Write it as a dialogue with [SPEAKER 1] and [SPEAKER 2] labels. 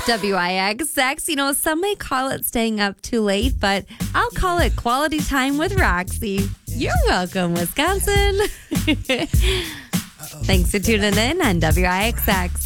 [SPEAKER 1] WIXX. You know, some may call it staying up too late, but I'll call it quality time with Roxy. You're welcome, Wisconsin. Thanks for tuning in on WIXX.